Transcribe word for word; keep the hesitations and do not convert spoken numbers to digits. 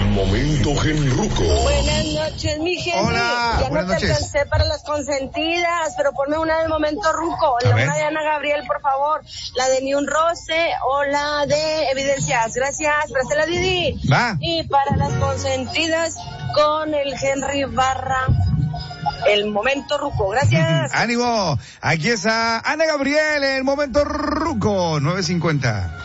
momento genruco. Buenas noches, mi gente. Hola, ya buenas no te noches. alcancé para las consentidas, pero ponme una del momento ruco. A La ver. una de Ana Gabriel, por favor. La de Ni un roce o la de Evidencias. Gracias. Prestela, Didi. Va. Y para las consentidas con el Henry Barra. El momento ruco. Gracias. Ánimo. Aquí está Ana Gabriel, el momento ruco. nueve cincuenta.